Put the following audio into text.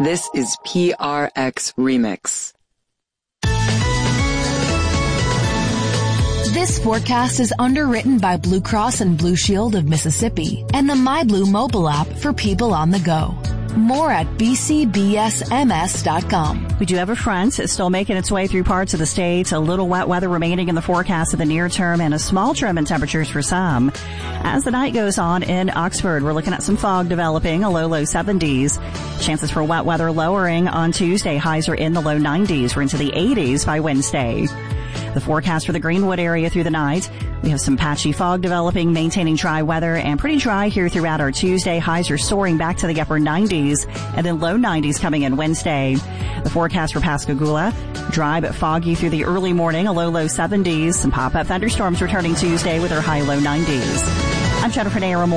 This is PRX Remix. This forecast is underwritten by Blue Cross and Blue Shield of Mississippi and the MyBlue mobile app for people on the go. More at bcbsms.com. We do have a front still making its way through parts of the state. A little wet weather remaining in the forecast of the near term and a small trim in temperatures for some. As the night goes on in Oxford, we're looking at some fog developing, a low 70s. Chances for wet weather lowering on Tuesday. Highs are in the low 90s. We're into the 80s by Wednesday. The forecast for the Greenwood area through the night. We have some patchy fog developing, maintaining dry weather and pretty dry here throughout our Tuesday. Highs are soaring back to the upper 90s and then low 90s coming in Wednesday. The forecast for Pascagoula, dry but foggy through the early morning, a low 70s. Some pop-up thunderstorms returning Tuesday with their high low 90s. I'm Jennifer Nair.